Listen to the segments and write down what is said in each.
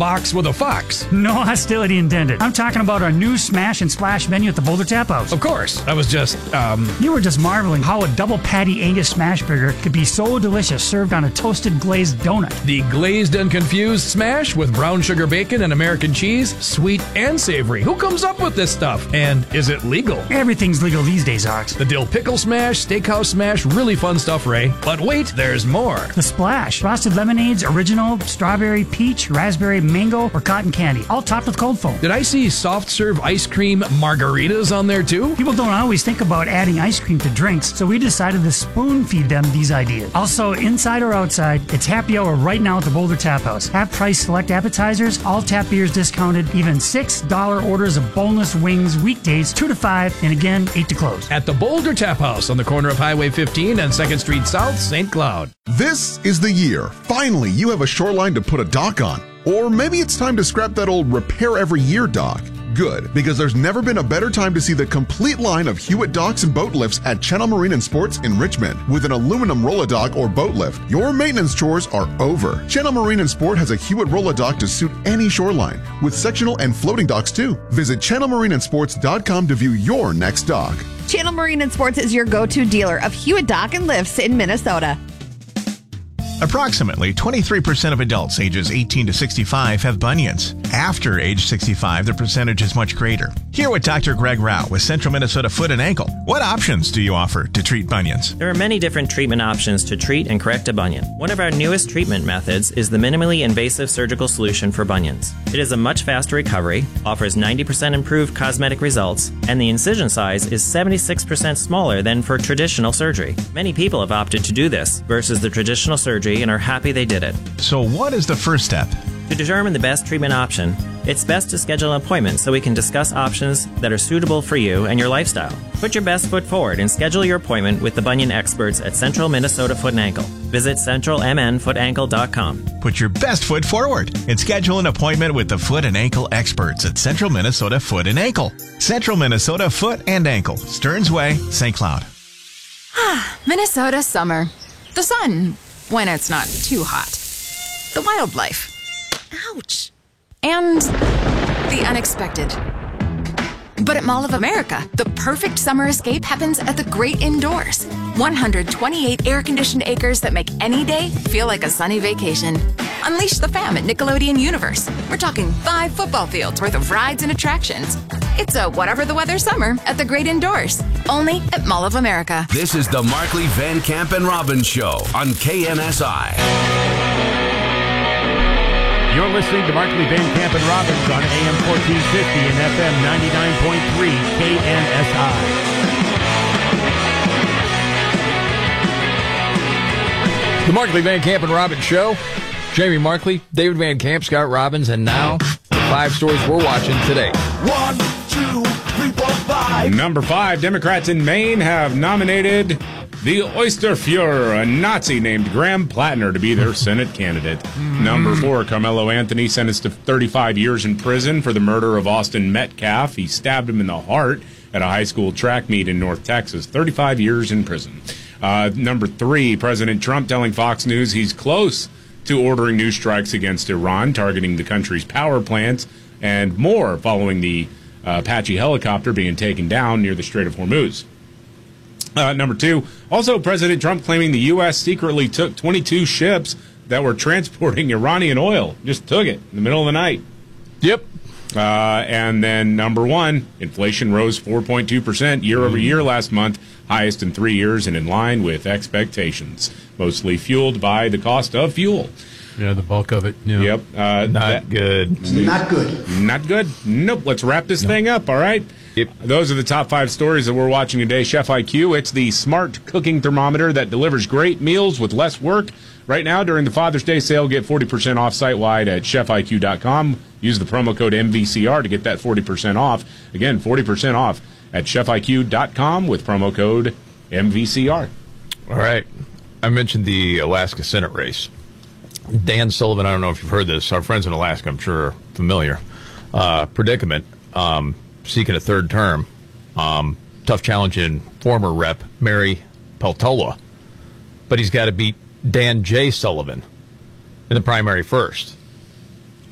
box with a fox. No hostility intended. I'm talking about our new Smash and Splash menu at the Boulder Tap House. Of course. I was just, You were just marveling how a double patty Angus smash burger could be so delicious served on a toasted glazed donut. The glazed and confused smash with brown sugar bacon and American cheese, sweet and savory. Who comes up with this stuff? And is it legal? Everything's legal these days, Ox. The dill pickle smash, steakhouse smash, really fun stuff, Ray. But wait, there's more. The Splash. Frosted lemonades, original, strawberry, peach, raspberry, mango, or cotton candy. All topped with cold foam. Did I see soft serve ice cream margaritas on there too? People don't always think about adding ice cream to drinks, so we decided to spoon feed them these ideas. Also, inside or outside, it's happy hour right now at the Boulder Tap House. Half price select appetizers, all tap beers discounted, even $6 orders of boneless wings weekdays 2 to 5, and again 8 to close. At the Boulder Tap House on the corner of Highway 15 and 2nd Street South, St. Cloud. This is the year. Finally, you have a shoreline to put a dock on. Or maybe it's time to scrap that old repair every year dock. Good, because there's never been a better time to see the complete line of Hewitt docks and boat lifts at Channel Marine and Sports in Richmond. With an aluminum roll-a-dock or boat lift, your maintenance chores are over. Channel Marine and Sport has a Hewitt roll-a-dock to suit any shoreline, with sectional and floating docks too. Visit channelmarineandsports.com to view your next dock. Channel Marine and Sports is your go-to dealer of Hewitt Dock and Lifts in Minnesota. Approximately 23% of adults ages 18 to 65 have bunions. After age 65, the percentage is much greater. Here with Dr. Greg Rao with Central Minnesota Foot and Ankle. What options do you offer to treat bunions? There are many different treatment options to treat and correct a bunion. One of our newest treatment methods is the minimally invasive surgical solution for bunions. It is a much faster recovery, offers 90% improved cosmetic results, and the incision size is 76% smaller than for traditional surgery. Many people have opted to do this versus the traditional surgery and are happy they did it. So what is the first step? To determine the best treatment option, it's best to schedule an appointment so we can discuss options that are suitable for you and your lifestyle. Put your best foot forward and schedule your appointment with the bunion experts at Central Minnesota Foot and Ankle. Visit centralmnfootankle.com. Put your best foot forward and schedule an appointment with the foot and ankle experts at Central Minnesota Foot and Ankle. Central Minnesota Foot and Ankle, Stearns Way, St. Cloud. Minnesota summer. The sun, when it's not too hot. The wildlife. Ouch. And the unexpected. But at Mall of America, the perfect summer escape happens at the Great Indoors. 128 air-conditioned acres that make any day feel like a sunny vacation. Unleash the fam at Nickelodeon Universe. We're talking 5 football fields worth of rides and attractions. It's a whatever the weather summer at the Great Indoors. Only at Mall of America. This is the Markley, Van Camp, and Robbins Show on KNSI. You're listening to Markley, Van Camp, and Robbins on AM 1450 and FM 99.3 KNSI. The Markley, Van Camp, and Robbins Show. Jamie Markley, David Van Camp, Scott Robbins, and now the 5 stories we're watching today. 1, 2, 3, 4, 5. Number 5, Democrats in Maine have nominated the Oysterfuhrer, a Nazi named Graham Plattner, to be their Senate candidate. Number 4, Carmelo Anthony sentenced to 35 years in prison for the murder of Austin Metcalf. He stabbed him in the heart at a high school track meet in North Texas. 35 years in prison. Number 3, President Trump telling Fox News he's close to ordering new strikes against Iran, targeting the country's power plants, and more following the Apache helicopter being taken down near the Strait of Hormuz. Number 2, also President Trump claiming the U.S. secretly took 22 ships that were transporting Iranian oil. Just took it in the middle of the night. Yep. And then number 1, inflation rose 4.2% year over year last month, highest in 3 years and in line with expectations, mostly fueled by the cost of fuel. Yeah, the bulk of it. Yeah. Yep. Not good. Not good. Not good? Nope. Let's wrap this thing up, all right? Yep. Those are the top 5 stories that we're watching today. Chef IQ, it's the smart cooking thermometer that delivers great meals with less work. Right now, during the Father's Day sale, get 40% off site-wide at chefiq.com. Use the promo code MVCR to get that 40% off. Again, 40% off at chefiq.com with promo code MVCR. All right. I mentioned the Alaska Senate race. Dan Sullivan, I don't know if you've heard this. Our friends in Alaska, I'm sure, are familiar. Predicament, seeking a third term. Tough challenge in former Rep. Mary Peltola. But he's got to beat Dan J. Sullivan in the primary first.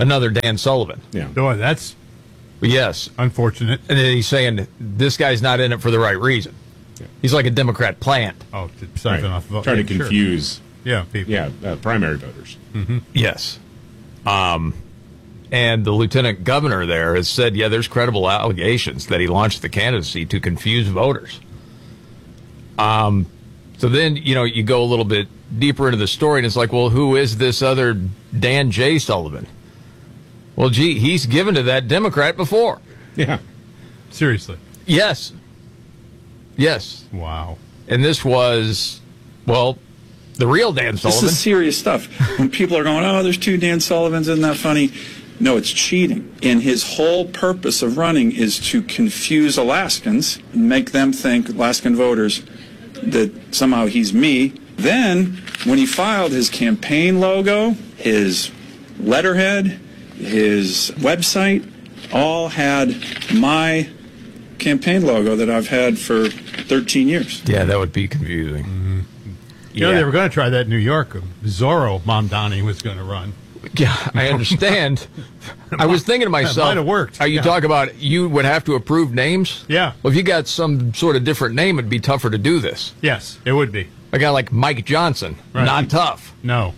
another Dan Sullivan. Yeah. Oh, that's Yes. unfortunate. And then he's saying this guy's not in it for the right reason. He's like a Democrat plant. Oh, something off vote. Try to confuse. Yeah, people. Yeah, primary voters. Mm-hmm. Yes. And the lieutenant governor there has said, yeah, there's credible allegations that he launched the candidacy to confuse voters. So then, you go a little bit deeper into the story, and it's like, well, who is this other Dan J. Sullivan? Well, gee, he's given to that Democrat before. Yeah. Seriously. Yes. Yes. Wow. And this was, well, the real Dan Sullivan. This is serious stuff. When people are going, oh, there's two Dan Sullivans, isn't that funny? No, it's cheating. And his whole purpose of running is to confuse Alaskans and make them think, Alaskan voters, that somehow he's me. Then, when he filed his campaign logo, his letterhead, his website, all had my campaign logo that I've had for 13 years. Yeah, that would be confusing. Mm-hmm. Yeah, they were going to try that in New York. Zorro Mamdani was going to run. Yeah, I understand. I was thinking to myself, that might have worked. Are you talking about you would have to approve names? Yeah. Well, if you got some sort of different name, it'd be tougher to do this. Yes, it would be. A guy like Mike Johnson, right. Not tough. No.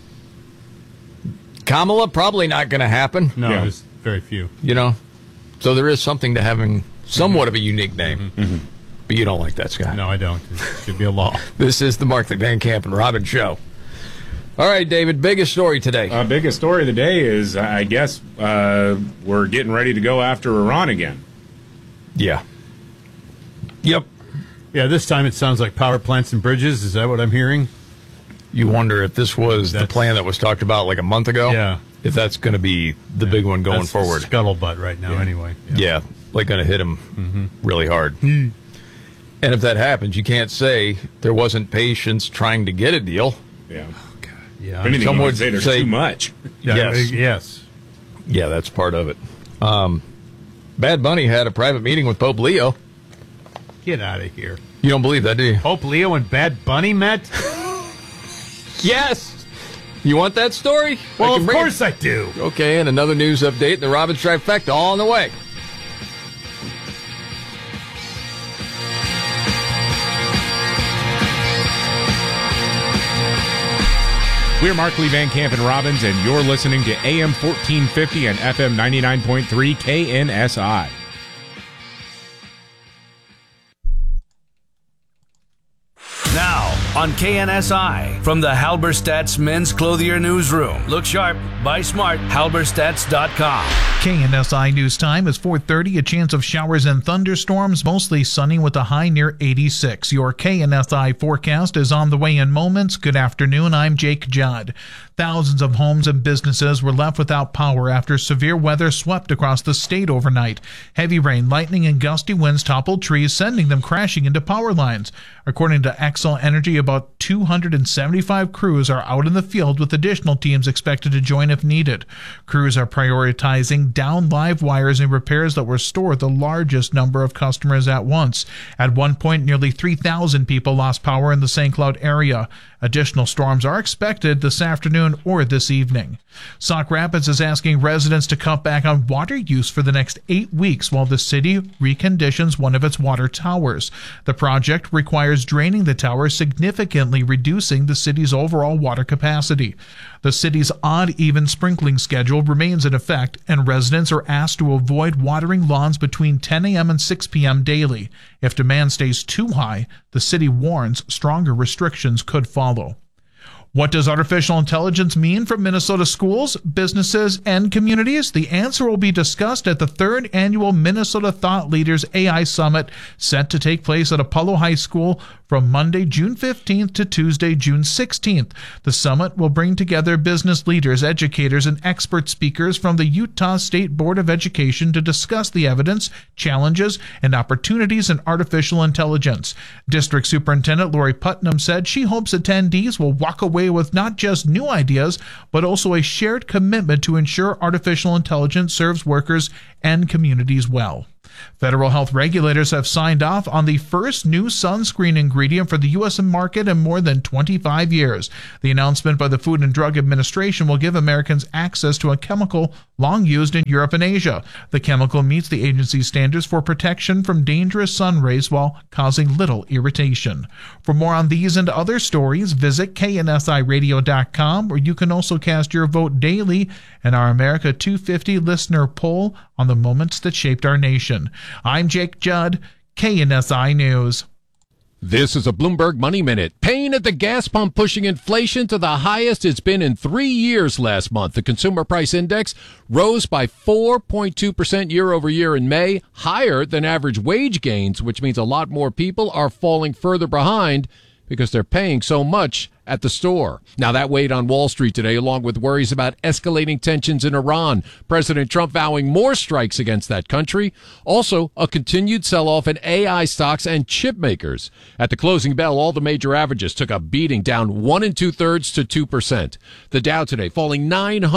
Kamala, probably not going to happen. No, there's very few. So there is something to having somewhat of a unique name. Mm-hmm. But you don't like that, Scott. No, I don't. It should be a law. This is the Markley, Van Camp, and Robbins Show. All right, David, biggest story today. Biggest story of the day is, I guess, we're getting ready to go after Iran again. Yeah. Yep. Yeah, this time it sounds like power plants and bridges. Is that what I'm hearing? You wonder if this was the plan that was talked about like a month ago? Yeah. If that's going to be the big one going forward. Scuttlebutt right now, anyway. Yeah, like going to hit him really hard. And if that happens, you can't say there wasn't patience trying to get a deal. Yeah. Yeah. If anything, someone would say there's too much. Yes. Yeah, that's part of it. Bad Bunny had a private meeting with Pope Leo. Get out of here. You don't believe that, do you? Pope Leo and Bad Bunny met? Yes. You want that story? Well, of course I do. Okay, and another news update, the Robbins Trifecta, all on the way. We're Markley, Van Camp, and Robbins, and you're listening to AM 1450 and FM 99.3 KNSI. Now, on KNSI, from the Halberstadt's Men's Clothier Newsroom. Look sharp, buy smart, halberstadts.com. KNSI News Time is 4:30. A chance of showers and thunderstorms, mostly sunny with a high near 86. Your KNSI forecast is on the way in moments. Good afternoon, I'm Jake Judd. Thousands of homes and businesses were left without power after severe weather swept across the state overnight. Heavy rain, lightning, and gusty winds toppled trees, sending them crashing into power lines. According to Xcel Energy, about 275 crews are out in the field, with additional teams expected to join if needed. Crews are prioritizing down live wires and repairs that will restore the largest number of customers at once. At one point, nearly 3,000 people lost power in the St. Cloud area. Additional storms are expected this afternoon or this evening. Sauk Rapids is asking residents to cut back on water use for the next 8 weeks while the city reconditions one of its water towers. The project requires draining the tower, significantly reducing the city's overall water capacity. The city's odd-even sprinkling schedule remains in effect, and residents are asked to avoid watering lawns between 10 a.m. and 6 p.m. daily. If demand stays too high, the city warns stronger restrictions could follow. What does artificial intelligence mean for Minnesota schools, businesses, and communities? The answer will be discussed at the 3rd Annual Minnesota Thought Leaders AI Summit, set to take place at Apollo High School from Monday, June 15th to Tuesday, June 16th. The summit will bring together business leaders, educators, and expert speakers from the Utah State Board of Education to discuss the evidence, challenges, and opportunities in artificial intelligence. District Superintendent Lori Putnam said she hopes attendees will walk away with not just new ideas, but also a shared commitment to ensure artificial intelligence serves workers and communities well. Federal health regulators have signed off on the first new sunscreen ingredient for the U.S. market in more than 25 years. The announcement by the Food and Drug Administration will give Americans access to a chemical long used in Europe and Asia. The chemical meets the agency's standards for protection from dangerous sun rays while causing little irritation. For more on these and other stories, visit KNSIRadio.com, where you can also cast your vote daily in our America 250 listener poll on the moments that shaped our nation. I'm Jake Judd, KNSI News. This is a Bloomberg Money Minute. Pain at the gas pump pushing inflation to the highest it's been in 3 years last month. The Consumer Price Index rose by 4.2% year over year in May, higher than average wage gains, which means a lot more people are falling further behind because they're paying so much at the store. Now, that weighed on Wall Street today, along with worries about escalating tensions in Iran, President Trump vowing more strikes against that country. Also, a continued sell-off in AI stocks and chip makers. At the closing bell, all the major averages took a beating, down 1 2/3 to 2%. The Dow today falling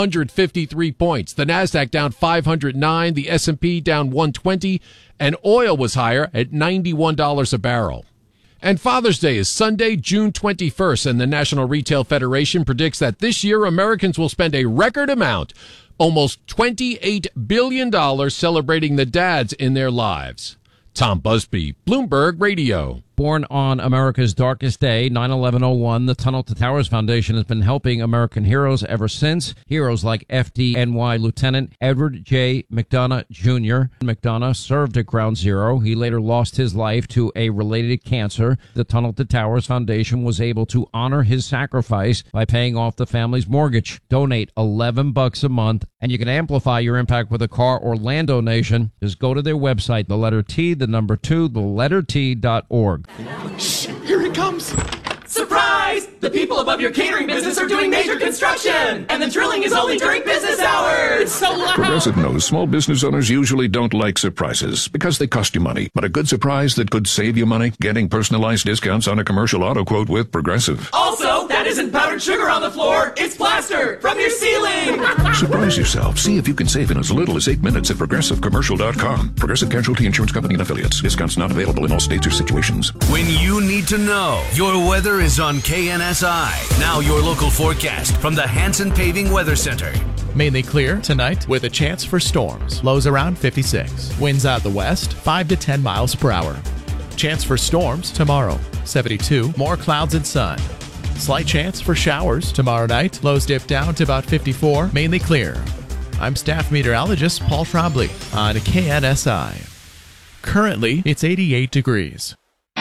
953 points. The Nasdaq down 509, the S&P down 120, and oil was higher at $91 a barrel. And Father's Day is Sunday, June 21st, and the National Retail Federation predicts that this year Americans will spend a record amount, almost $28 billion, celebrating the dads in their lives. Tom Busby, Bloomberg Radio. Born on America's darkest day, 9/11/01, the Tunnel to Towers Foundation has been helping American heroes ever since. Heroes like FDNY Lieutenant Edward J. McDonough Jr. McDonough served at Ground Zero. He later lost his life to a related cancer. The Tunnel to Towers Foundation was able to honor his sacrifice by paying off the family's mortgage. Donate $11 a month, and you can amplify your impact with a car or land donation. Just go to their website, the letter T, the number 2, the letter T.org. Shh, here it comes. Surprise! The people above your catering business are doing major construction, and the drilling is only during business hours. It's so loud. Progressive knows small business owners usually don't like surprises because they cost you money. But a good surprise that could save you money? Getting personalized discounts on a commercial auto quote with Progressive. Also, that isn't powdered sugar on the floor. It's plaster from your ceiling. Surprise yourself. See if you can save in as little as 8 minutes at ProgressiveCommercial.com. Progressive Casualty Insurance Company and Affiliates. Discounts not available in all states or situations. When you need to know, your weather is on KNSI. Now your local forecast from the Hanson Paving Weather Center. Mainly clear tonight with a chance for storms. Lows around 56. Winds out the west 5 to 10 miles per hour. Chance for storms tomorrow. 72. More clouds and sun. Slight chance for showers tomorrow night. Lows dip down to about 54. Mainly clear. I'm staff meteorologist Paul Trombley on KNSI. Currently, it's 88 degrees.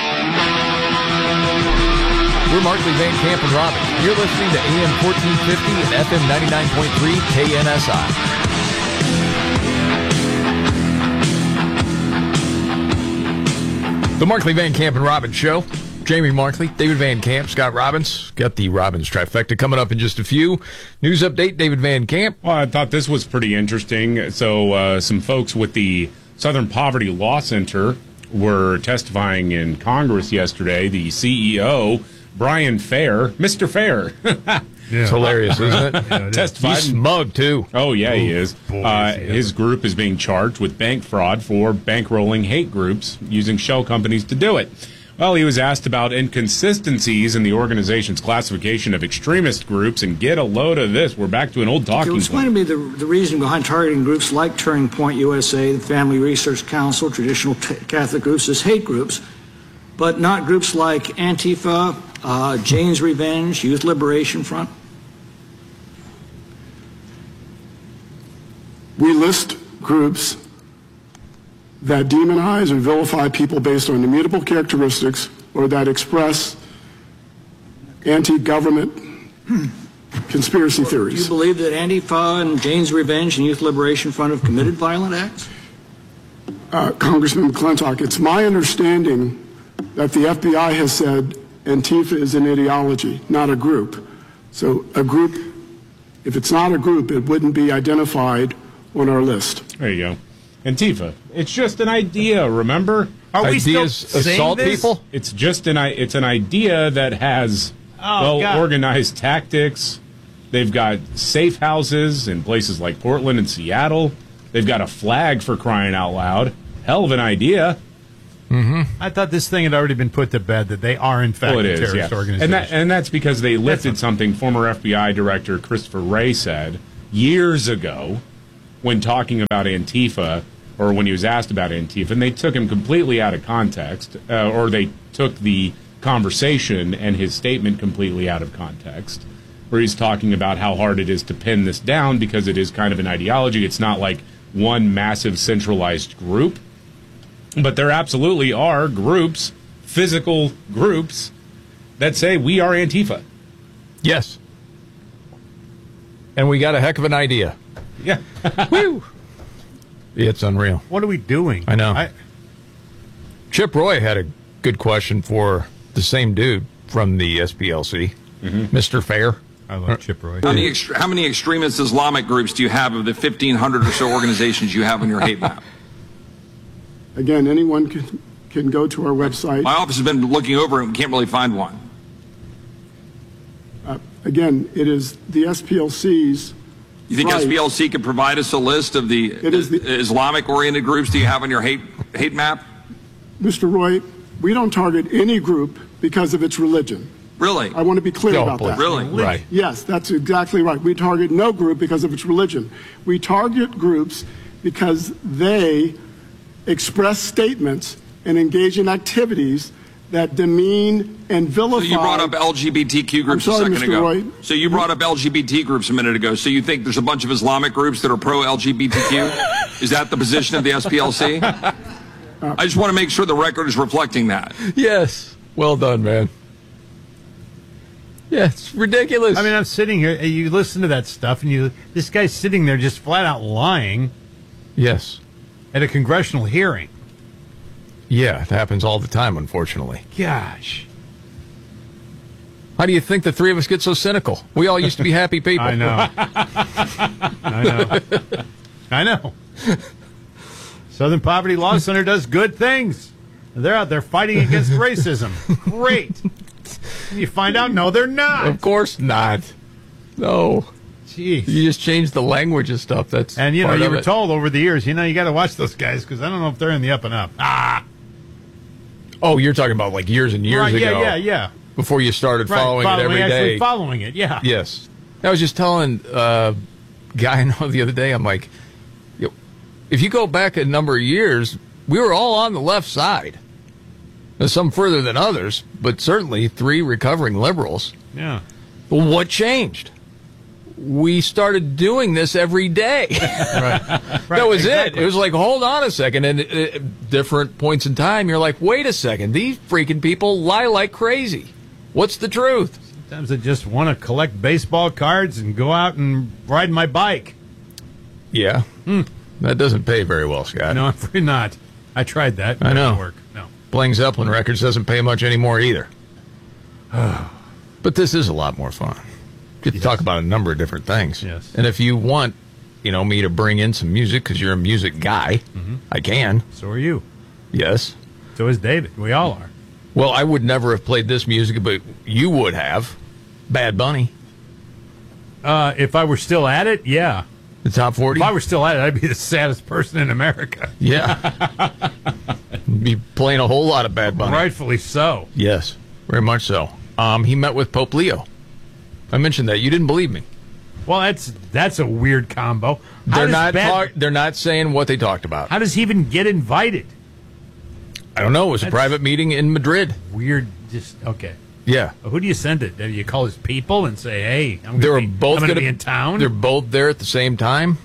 We're Markley, Van Camp, and Robin. You're listening to AM 1450 and FM 99.3 KNSI. The Markley, Van Camp, and Robin Show. Jamie Markley, David Van Camp, Scott Robbins. Got the Robbins trifecta coming up in just a few. News update, David Van Camp. Well, I thought this was pretty interesting. So some folks with the Southern Poverty Law Center were testifying in Congress yesterday. The CEO, Brian Fair, Mr. Fair. It's hilarious, isn't it? Yeah, testified. He's smug, too. Oh, yeah, he is. His group is being charged with bank fraud for bankrolling hate groups using shell companies to do it. Well, he was asked about inconsistencies in the organization's classification of extremist groups, and get a load of this. We're back to an old talking point. Explain to me the reason behind targeting groups like Turning Point USA, the Family Research Council, traditional Catholic groups as hate groups, but not groups like Antifa, Jane's Revenge, Youth Liberation Front? We list groups that demonize or vilify people based on immutable characteristics or that express anti-government conspiracy theories. Do you believe that Antifa and Jane's Revenge and Youth Liberation Front have committed violent acts? Congressman McClintock, it's my understanding that the FBI has said Antifa is an ideology, not a group. So a group, if it's not a group, it wouldn't be identified on our list. There you go. Antifa. It's just an idea, remember? Are we Ideas still assault this? People? It's just an idea that has organized tactics. They've got safe houses in places like Portland and Seattle. They've got a flag, for crying out loud. hell of an idea. I thought this thing had already been put to bed, that they are, in fact, Well, a it is, terrorist yeah. organization. And that's because they lifted something former FBI Director Christopher Wray said years ago when talking about Antifa, or when he was asked about Antifa, and they took him completely out of context, or they took the conversation and his statement completely out of context, where he's talking about how hard it is to pin this down because it is kind of an ideology. It's not like one massive centralized group. But there absolutely are groups, physical groups, that say we are Antifa. Yes. And we got a heck of an idea. Yeah. Woo! It's unreal. What are we doing? I know. Chip Roy had a good question for the same dude from the SPLC, Mr. Fair. I love Chip Roy. How many extremist Islamic groups do you have of the 1,500 or so organizations you have on your hate map? Again, anyone can go to our website. My office has been looking over it and can't really find one. Again, it is the SPLC's. You think right. SPLC could provide us a list of the Islamic-oriented groups do you have on your hate map? Mr. Roy, we don't target any group because of its religion. Really? I want to be clear about that. Really? Right. Yes, that's exactly right. We target no group because of its religion. We target groups because they express statements and engage in activities that demean and vilify. So you brought up LGBTQ groups I'm sorry, a second Mr. ago. Roy. So you brought up LGBT groups a minute ago. So you think there's a bunch of Islamic groups that are pro-LGBTQ? Is that the position of the SPLC? I just want to make sure the record is reflecting that. Yes. Well done, man. Yeah, it's ridiculous. I mean, I'm sitting here, you listen to that stuff, and this guy's sitting there just flat out lying. Yes. At a congressional hearing. Yeah, it happens all the time, unfortunately. Gosh. How do you think the three of us get so cynical? We all used to be happy people. I know. I know. Southern Poverty Law Center does good things. They're out there fighting against racism. Great. And you find out, no, they're not. Of course not. No. Jeez. You just changed the language and stuff. That's And, you know, part you of were it. told over the years, you got to watch those guys because I don't know if they're in the up and up. Oh, you're talking about like years and years Right, ago. Yeah. Before you started following it every actually day. following it, yeah. Yes. I was just telling a guy I know the other day, I'm like, if you go back a number of years, we were all on the left side. Now, some further than others, but certainly three recovering liberals. Yeah. Well, what changed? We started doing this every day. That was exactly. it. It was like, hold on a second. And at different points in time, you're like, wait a second. These freaking people lie like crazy. What's the truth? Sometimes I just want to collect baseball cards and go out and ride my bike. Yeah. That doesn't pay very well, Scott. No, I'm afraid not. I tried that. I know. Didn't work. No. Playing Zeppelin records doesn't pay much anymore either. But this is a lot more fun. Get to talk about a number of different things. Yes. And if you want, me to bring in some music because you're a music guy, I can. So are you. Yes. So is David. We all are. Well, I would never have played this music, but you would have. Bad Bunny. If I were still at it, yeah. The top 40? If I were still at it, I'd be the saddest person in America. Yeah. Be playing a whole lot of Bad Bunny. Rightfully so. Yes, very much so. He met with Pope Leo. I mentioned that. You didn't believe me. Well, that's a weird combo. They're not saying what they talked about. How does he even get invited? I don't know. It was a private meeting in Madrid. Weird. Okay. Yeah. Who do you send it? Do you call his people and say, "Hey, I'm going to be in town"? They're both there at the same time.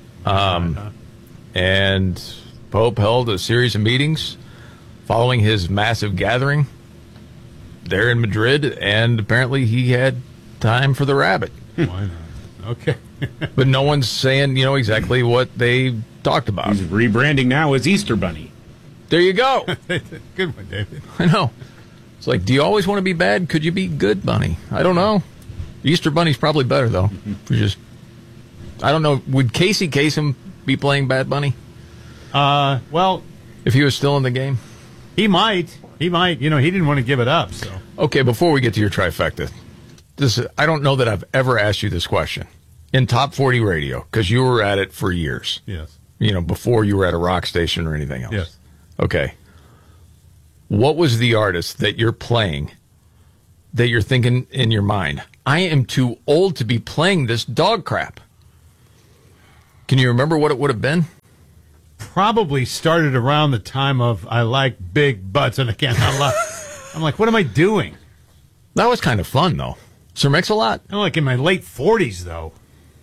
And Pope held a series of meetings following his massive gathering there in Madrid, and apparently he had time for the rabbit. Why not? Okay. But no one's saying, exactly what they talked about. He's rebranding now as Easter Bunny. There you go. Good one, David. I know. It's like, do you always want to be bad? Could you be good, Bunny? I don't know. Easter Bunny's probably better, though. I don't know. Would Casey Kasem be playing Bad Bunny? Well, if he was still in the game? He might. He didn't want to give it up. So okay, before we get to your trifecta, I don't know that I've ever asked you this question in Top 40 Radio, because you were at it for years. Yes. before you were at a rock station or anything else. Yes. Okay. What was the artist that you're playing that you're thinking in your mind, I am too old to be playing this dog crap? Can you remember what it would have been? Probably started around the time of I like big butts, and again, I'm like, what am I doing? That was kind of fun, though. Sir Mix-a-Lot? I'm like in my late 40s, though.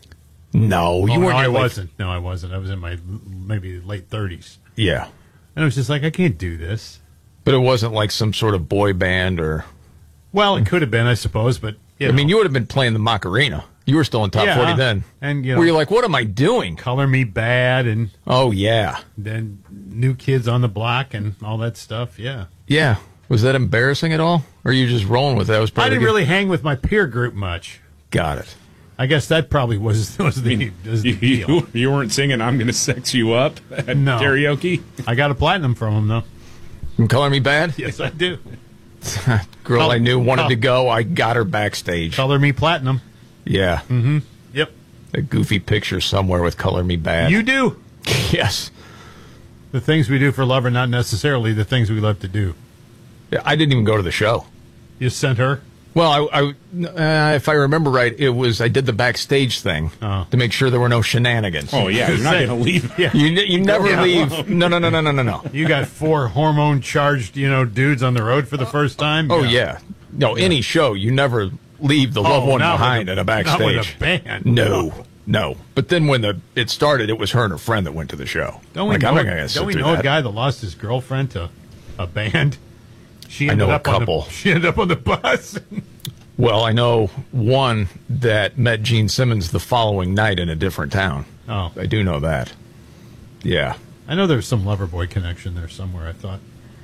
No, you weren't. I wasn't. No, I wasn't. I was in my maybe late 30s. Yeah. And I was just like, I can't do this. But it wasn't like some sort of boy band or... Well, it could have been, I suppose, but... I mean, you would have been playing the Macarena. You were still in top 40 then. And, were you like, what am I doing? Color Me Bad and... Oh, yeah. Then New Kids on the Block and all that stuff, yeah. Yeah. Was that embarrassing at all? Or are you just rolling with that? Was I didn't really hang with my peer group much. Got it. I guess that probably was the deal. You weren't singing I'm Gonna Sex You Up at karaoke? I got a platinum from him, though. From Color Me Bad? Yes, I do. Girl I knew wanted to go. I got her backstage. Color Me Platinum. Yeah. Mm-hmm. Yep. A goofy picture somewhere with Color Me Bad. You do? Yes. The things we do for love are not necessarily the things we love to do. Yeah, I didn't even go to the show. You sent her? Well, if I remember right, I did the backstage thing to make sure there were no shenanigans. Oh, yeah, you're not going to leave. Yeah. You never leave. No. You got 4 hormone-charged, dudes on the road for the first time? Oh, yeah. No, any show, you never leave the loved one behind at a backstage. Not with a band. No. But then when it started, it was her and her friend that went to the show. Don't we know a guy that lost his girlfriend to a band? She ended up on the bus. Well, I know one that met Gene Simmons the following night in a different town. Oh. I do know that. Yeah. I know there's some Loverboy connection there somewhere, I thought.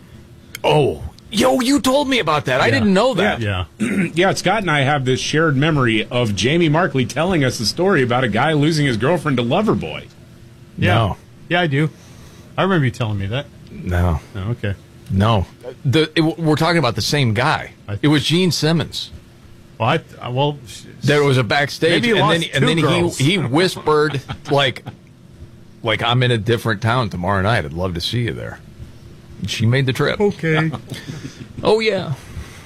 Oh, you told me about that. I didn't know that. Yeah. Yeah, Scott and I have this shared memory of Jamie Markley telling us the story about a guy losing his girlfriend to Loverboy. Yeah. No. Yeah, I do. I remember you telling me that. No. Oh, okay. No. We're talking about the same guy. It was Gene Simmons. Well, there was a backstage, and then he whispered like I'm in a different town tomorrow night. I'd love to see you there. And she made the trip. Okay. Oh yeah.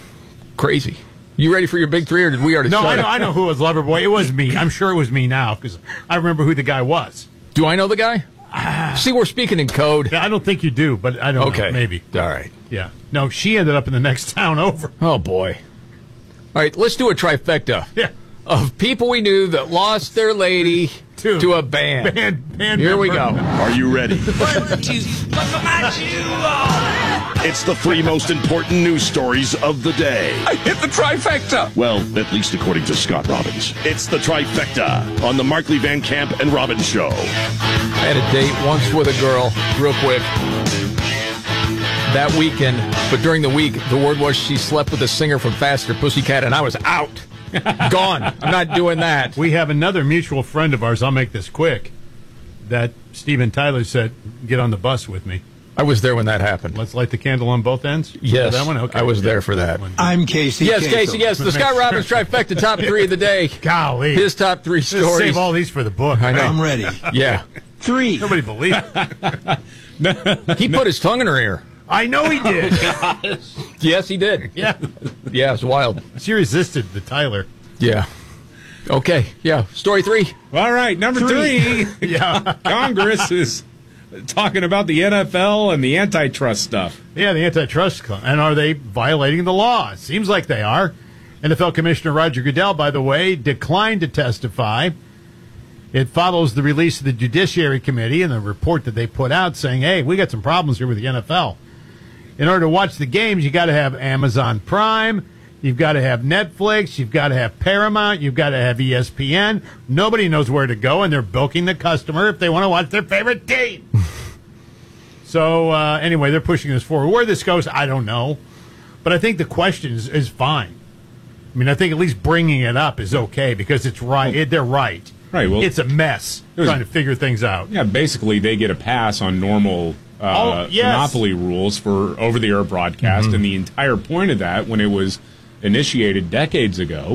Crazy. You ready for your big 3, or did we already? No, start I know who was Loverboy. It was me. I'm sure it was me now because I remember who the guy was. Do I know the guy? See, we're speaking in code. I don't think you do, but I don't know. Maybe. All right. Yeah. No, she ended up in the next town over. Oh boy. All right, let's do a trifecta of people we knew that lost their lady to a band. Band Here we go. Are you ready? It's the 3 most important news stories of the day. I hit the trifecta. Well, at least according to Scott Robbins. It's the trifecta on the Markley Van Camp and Robbins Show. I had a date once with a girl, real quick, that weekend, but during the week, the word was she slept with a singer from Faster Pussycat, and I was out. Gone. I'm not doing that. We have another mutual friend of ours, I'll make this quick, that Steven Tyler said, get on the bus with me. I was there when that happened. Let's light the candle on both ends? Yes. That one? Okay. I was there for that. I'm Casey. Yes, Casey, yes. The Scott Robbins trifecta, top 3 of the day. Golly. His top 3 Just stories. save all these for the book. I know. I'm ready. Yeah. 3. Nobody believes it. He put his tongue in her ear. I know he did. Yes, he did. Yeah. Yeah, it's wild. She resisted the Tyler. Yeah. Okay. Yeah. Story 3. All right. Number 3. Yeah. Congress is talking about the NFL and the antitrust stuff. Yeah, the antitrust. And are they violating the law? It seems like they are. NFL Commissioner Roger Goodell, by the way, declined to testify. It follows the release of the Judiciary Committee and the report that they put out saying, hey, we got some problems here with the NFL. In order to watch the games, you got to have Amazon Prime. You've got to have Netflix. You've got to have Paramount. You've got to have ESPN. Nobody knows where to go, and they're bilking the customer if they want to watch their favorite team. So, anyway, they're pushing this forward. Where this goes, I don't know. But I think the question is fine. I mean, I think at least bringing it up is okay because it's right. They're right. Right. Well, it's a mess trying to figure things out. Yeah, basically they get a pass on normal monopoly rules for over-the-air broadcast, and the entire point of that, when it was initiated decades ago,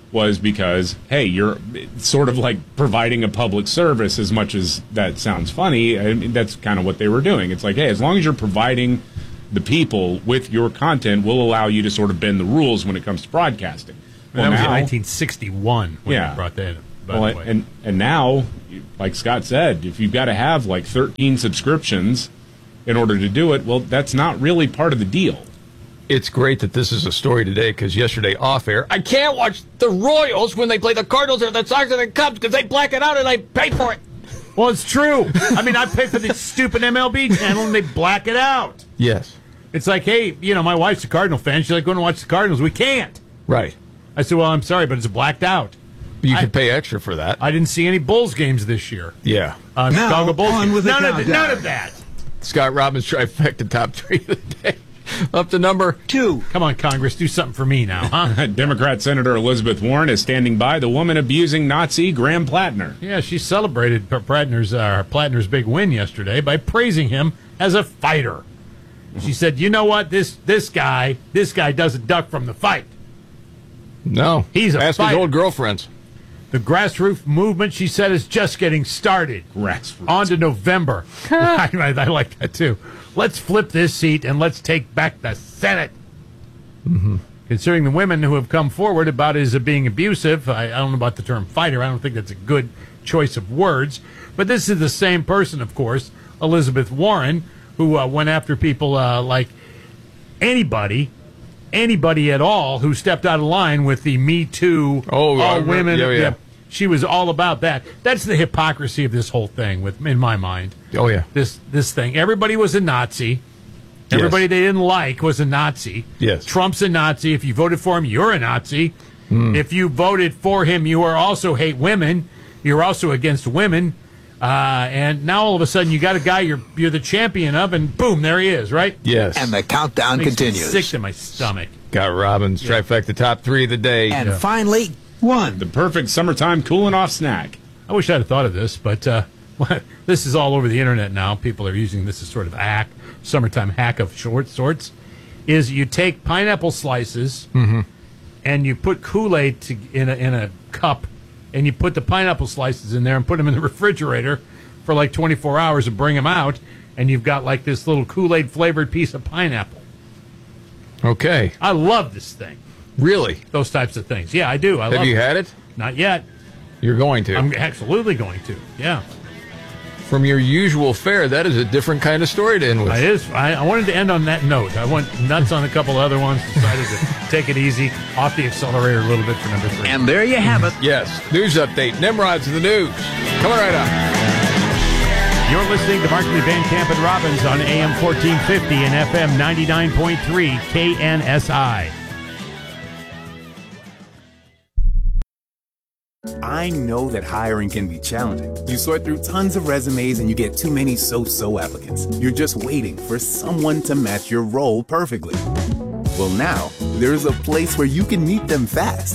was because, hey, you're sort of like providing a public service. As much as that sounds funny, I mean, that's kind of what they were doing. It's like, hey, as long as you're providing the people with your content, we'll allow you to sort of bend the rules when it comes to broadcasting. Well, that was in 1961 when they brought that in. By the way. And now, like Scott said, if you've got to have like 13 subscriptions in order to do it, well, that's not really part of the deal. It's great that this is a story today because yesterday off air, I can't watch the Royals when they play the Cardinals or the Sox or the Cubs because they black it out and I pay for it. Well, it's true. I mean, I pay for this stupid MLB channel and they black it out. Yes. It's like, hey, my wife's a Cardinal fan. She's like, going to watch the Cardinals. We can't. Right. I said, well, I'm sorry, but it's blacked out. You could pay extra for that. I didn't see any Bulls games this year. Yeah. Chicago Bulls games. None of that. Scott Robbins trifecta top 3 of the day. Up to number 2. Come on, Congress, do something for me now, huh? Democrat Senator Elizabeth Warren is standing by the woman abusing Nazi Graham Plattner. Yeah, she celebrated Plattner's big win yesterday by praising him as a fighter. She said, "You know what? This guy doesn't duck from the fight. No, he's a ask fighter. His old girlfriends." The grassroots movement, she said, is just getting started. Grassroots. On to November. I like that, too. Let's flip this seat and let's take back the Senate. Mm-hmm. Considering the women who have come forward about his being abusive, I don't know about the term fighter. I don't think that's a good choice of words. But this is the same person, of course, Elizabeth Warren, who went after people like anybody at all who stepped out of line with the Me Too, all women. Yeah. She was all about that. That's the hypocrisy of this whole thing, in my mind. Oh, yeah. This thing. Everybody was a Nazi. Everybody they didn't like was a Nazi. Yes. Trump's a Nazi. If you voted for him, you're a Nazi. If you voted for him, you also hate women. You're also against women. And now all of a sudden you got a guy you're the champion of, and boom, there he is, right? Yes. And the countdown continues. Sick to my stomach. Got Robbins trifecta top 3 of the day. And finally, one. The perfect summertime cooling off snack. I wish I'd have thought of this, but this is all over the internet now. People are using this as sort of a summertime hack of sorts. Is you take pineapple slices and you put Kool-Aid in a cup, and you put the pineapple slices in there and put them in the refrigerator for like 24 hours and bring them out, and you've got like this little Kool-Aid flavored piece of pineapple. Okay. I love this thing. Really? Those types of things. Yeah, I do. Have you had it? Not yet. You're going to? I'm absolutely going to. Yeah. From your usual fare, that is a different kind of story to end with. It is. I wanted to end on that note. I went nuts on a couple other ones, decided to take it easy, off the accelerator a little bit for number 3. And there you have it. Yes. News update. Nimrod's in the news. Coming right up. You're listening to Markley, Van Camp, and Robbins on AM 1450 and FM 99.3 KNSI. I know that hiring can be challenging. You sort through tons of resumes and you get too many so-so applicants. You're just waiting for someone to match your role perfectly. Well, now, there's a place where you can meet them fast.